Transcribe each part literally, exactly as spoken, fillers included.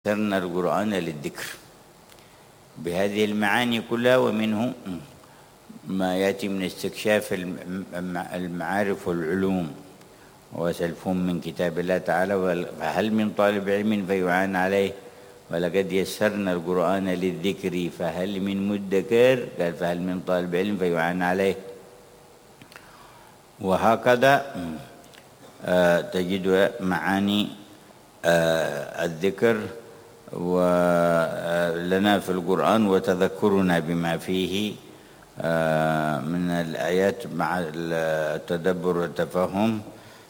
يسرنا القرآن للذكر بهذه المعاني كلها، ومنه ما يأتي من استكشاف المعارف والعلوم وسلفهم من كتاب الله تعالى. فهل من طالب علم فيعان عليه؟ ولقد يسرنا القرآن للذكر فهل من مدكر؟ قال فهل من طالب علم فيعان عليه. وهكذا تجد معاني الذكر ولنا في القرآن وتذكرنا بما فيه من الآيات مع التدبر والتفهم،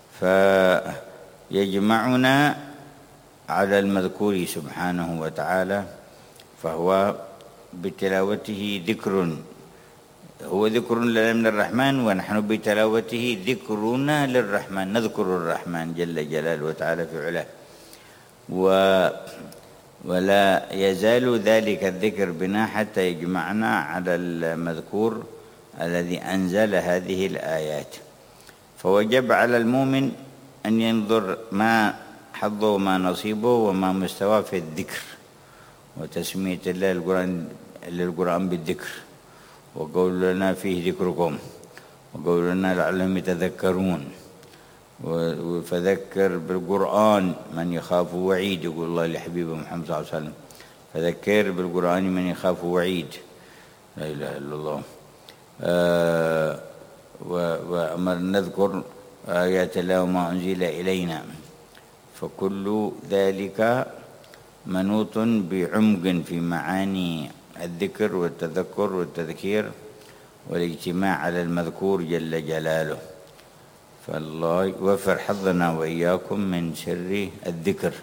فيجمعنا على المذكور سبحانه وتعالى، فهو بتلاوته ذكر، هو ذكر لنا من الرحمن، ونحن بتلاوته ذكرنا للرحمن، نذكر الرحمن جل جلاله وتعالى في علاه. و ولا يزال ذلك الذكر بنا حتى يجمعنا على المذكور الذي أنزل هذه الآيات. فوجب على المؤمن أن ينظر ما حظه وما نصيبه وما مستواه في الذكر وتسمية الله القرآن للقرآن بالذكر، وقول لنا فيه ذكركم، وقول لنا لعلهم يتذكرون، فذكر بالقرآن من يخاف وعيد، يقول الله لحبيبه محمد صلى الله عليه وسلم، فذكر بالقرآن من يخاف وعيد، لا إله إلا الله. آه وأمر نذكر آيات الله وما أنزل إلينا، فكل ذلك منوط بعمق في معاني الذكر والتذكر والتذكير والاجتماع على المذكور جل جلاله. فالله يوفر حظنا وإياكم من سر الذكر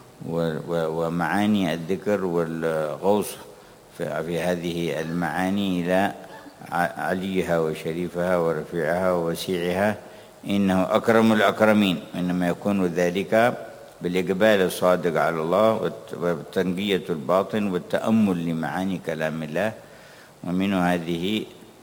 ومعاني الذكر والغوص في هذه المعاني إلى عليها وشريفها ورفيعها ووسيعها، إنه أكرم الأكرمين. إنما يكون ذلك بالإقبال الصادق على الله وتنقية الباطن والتأمل لمعاني كلام الله. ومن هذه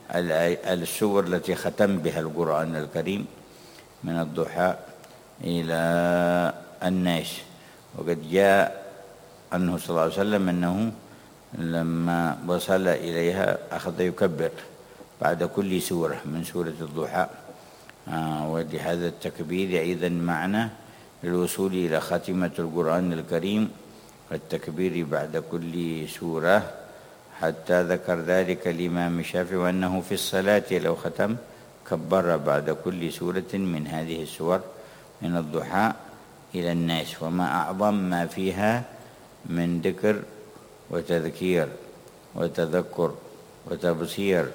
السور التي ختم بها القرآن الكريم من الضحى إلى الناس. وقد جاء عنه صلى الله عليه وسلم أنه لما وصل إليها أخذ يكبر بعد كل سورة من سورة الضحى، آه ولهذا التكبير أيضا معنى للوصول إلى خاتمة القرآن الكريم والتكبير بعد كل سورة، حتى ذكر ذلك الإمام الشافعي وأنه في الصلاة لو ختم كبر بعد كل سورة من هذه السور من الضحى إلى الناس. وما أعظم ما فيها من ذكر وتذكير وتذكر وتبصير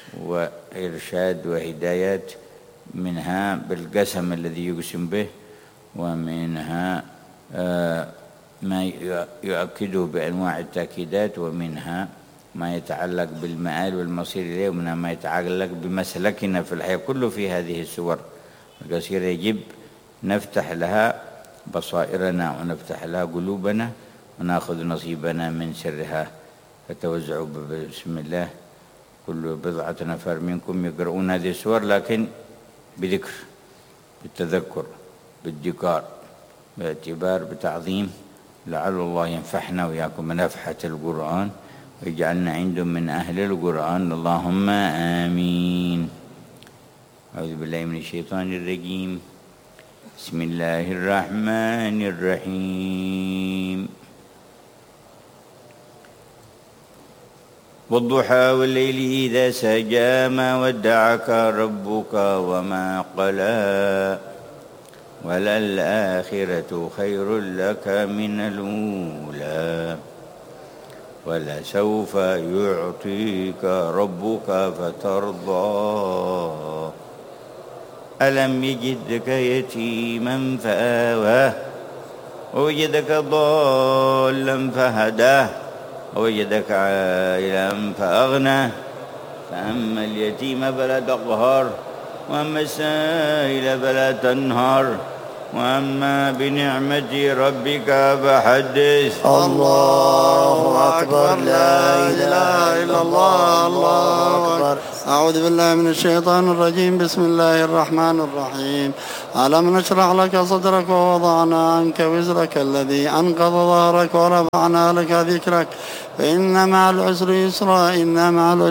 وإرشاد وهدايات، منها بالقسم الذي يقسم به، ومنها ما يؤكده بأنواع التأكيدات، ومنها ما يتعلق بالمآل والمصير إليه، ومنها ما يتعلق بمسلكنا في الحياة. كله في هذه السور القصيرة يجب نفتح لها بصائرنا ونفتح لها قلوبنا ونأخذ نصيبنا من سرها. فتوزعوا بسم الله كل بضعة نفر منكم يقرؤون هذه السور، لكن بذكر، بالتذكر، بالذكار، باعتبار، بتعظيم، لعل الله ينفعنا وإياكم بنفحة القرآن ويجعلنا عنده من أهل القرآن، اللهم آمين. أعوذ بالله من الشيطان الرجيم. بسم الله الرحمن الرحيم. والضحى والليل إذا سجى ما ودعك ربك وما قلى وللآخرة خير لك من الأولى ولسوف يعطيك ربك فترضى ألم يجدك يتيما فآواه ووجدك ضالا فهداه ووجدك عائلا فأغناه فأما اليتيم فلا تقهر وأما السائل فلا تنهر وأما بنعمة ربك فحدث. الله أكبر، لا إله إلا الله، الله أكبر، أعوذ بالله من الشيطان الرجيم. بسم الله الرحمن الرحيم. ألم نشرح لك صدرك ووضعنا عنك وزرك الذي أنقض ظهرك ورفعنا لك ذكرك فإن مع العسر يسرا إن مع العسر